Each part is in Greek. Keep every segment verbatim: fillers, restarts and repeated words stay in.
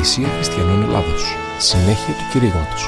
Εκκλησία Χριστιανών Ελλάδος. Συνέχεια του κηρύγματος.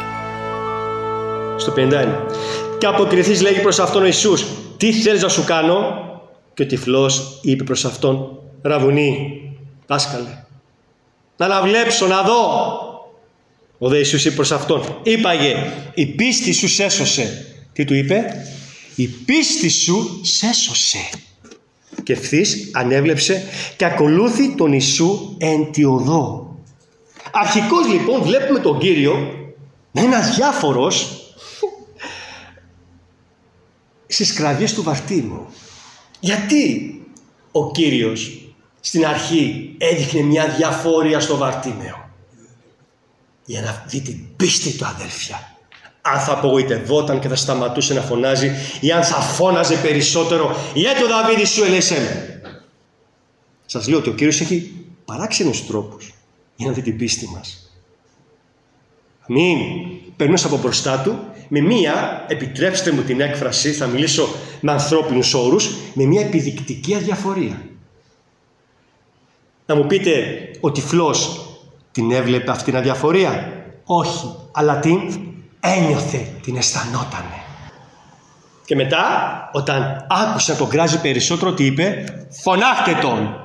Στο πενήντα ένα. Και αποκριθείς, λέγει προς αυτόν ο Ιησούς, τι θέλεις να σου κάνω? Και ο τυφλός είπε προς αυτόν, Ραβουνί, δάσκαλε, να αναβλέψω, να δω. Ο δε Ιησούς είπε προς αυτόν, είπαγε, η πίστη σου σέσωσε. Τι του είπε? Η πίστη σου σέσωσε. Και ευθύς ανέβλεψε και ακολούθη τον Ιησού εν τη οδό. Αρχικώς λοιπόν βλέπουμε τον Κύριο να είναι αδιάφορος στις κραυγές του Βαρτίμου. Γιατί ο Κύριος στην αρχή έδειχνε μια διαφόρια στο Βαρτίμεο? Για να δει την πίστη του, αδέλφια. Αν θα απογοητευόταν και θα σταματούσε να φωνάζει, ή αν θα φώναζε περισσότερο, «Ιε το Δαβίδη σου ελέησέ με». Σας λέω ότι ο Κύριος έχει παράξενους τρόπους για να δει την πίστη μας. Αμήν. Περνούσα από μπροστά του με μία, επιτρέψτε μου την έκφραση, θα μιλήσω με ανθρώπινους όρους, με μία επιδεικτική αδιαφορία. Να μου πείτε, ο τυφλός την έβλεπε αυτήν την αδιαφορία? Όχι, αλλά την ένιωθε, την αισθανότανε. Και μετά, όταν άκουσε να τον κράζει περισσότερο, τι είπε? Φωνάχτε τον.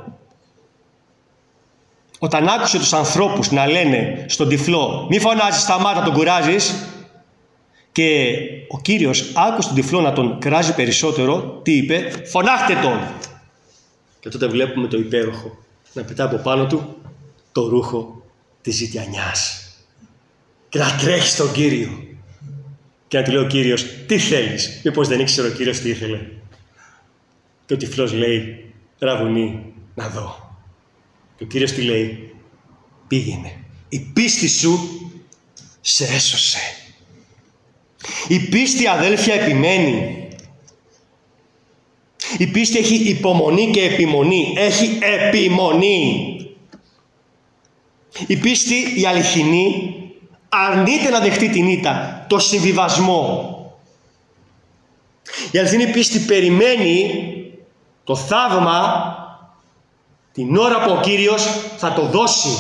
Όταν άκουσε τους ανθρώπους να λένε στον τυφλό, μη φωνάζεις, σταμάτα, τον κουράζεις, και ο Κύριος άκουσε τον τυφλό να τον κράζει περισσότερο, τι είπε? Φωνάχτε τον. Και τότε βλέπουμε το υπέροχο να πετά από πάνω του το ρούχο της ζητιανιάς και να τρέχει στον Κύριο και να του λέει ο Κύριος, τι θέλεις? Μήπως δεν ήξερε ο Κύριος τι ήθελε? Και ο τυφλός λέει, Ραβουνί, να δω. Και ο Κύριος τι λέει? Πήγαινε, η πίστη σου σε έσωσε. Η πίστη, αδέλφια, επιμένει. Η πίστη έχει υπομονή και επιμονή. Έχει επιμονή. Η πίστη, η αληθινή, αρνείται να δεχτεί την ήττα, το συμβιβασμό. Η αληθινή πίστη περιμένει το θαύμα την ώρα που ο Κύριος θα το δώσει.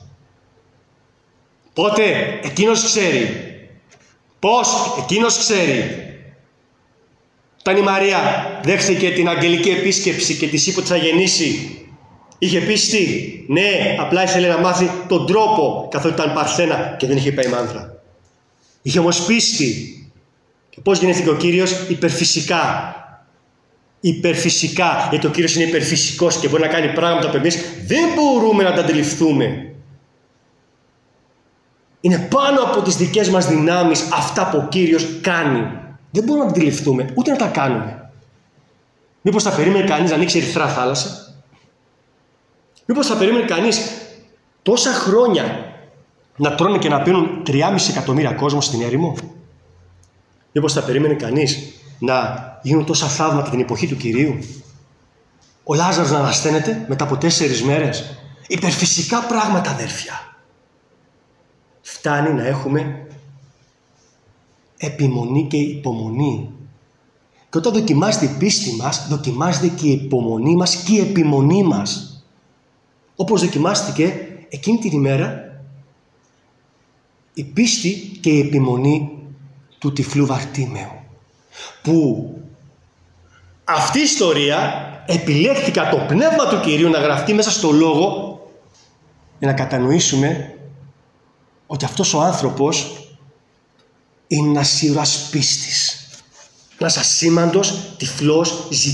Πότε? Εκείνος ξέρει. Πώς? Εκείνος ξέρει. Όταν η Μαρία δέχθηκε την αγγελική επίσκεψη και της είπε ότι θα γεννήσει, είχε πίστη? Ναι, απλά ήθελε να μάθει τον τρόπο, καθότι ήταν παρθένα και δεν είχε πάει μάνδρα. Είχε όμως πίστη. Και πώς γεννήθηκε ο Κύριος? Υπερφυσικά. Υπερφυσικά, γιατί ο Κύριος είναι υπερφυσικός και μπορεί να κάνει πράγματα που εμείς δεν μπορούμε να τα αντιληφθούμε. Είναι πάνω από τις δικές μας δυνάμεις αυτά που ο Κύριος κάνει. Δεν μπορούμε να τα αντιληφθούμε, ούτε να τα κάνουμε. Μήπως θα περίμενε κανείς να ανοίξει ερυθρά θάλασσα? Μήπως θα περίμενε κανείς τόσα χρόνια να τρώνε και να πίνουν τριάμισι εκατομμύρια κόσμο στην έρημο? Μήπως θα περίμενε κανείς να γίνουν τόσα θαύματα την εποχή του Κυρίου? Ο Λάζαρος να ανασταίνεται μετά από τέσσερις μέρες? Υπερφυσικά πράγματα, αδέρφια. Φτάνει να έχουμε επιμονή και υπομονή. Και όταν δοκιμάζεται η πίστη μας, δοκιμάζεται και η υπομονή μας και η επιμονή μας. Όπως δοκιμάστηκε εκείνη την ημέρα η πίστη και η επιμονή του τυφλού Βαρτίμεου. Που αυτή η ιστορία επιλέχθηκε το πνεύμα του Κυρίου να γραφτεί μέσα στο Λόγο για να κατανοήσουμε ότι αυτός ο άνθρωπος είναι ένας ήρωας πίστης. Ένας ασήμαντος τυφλός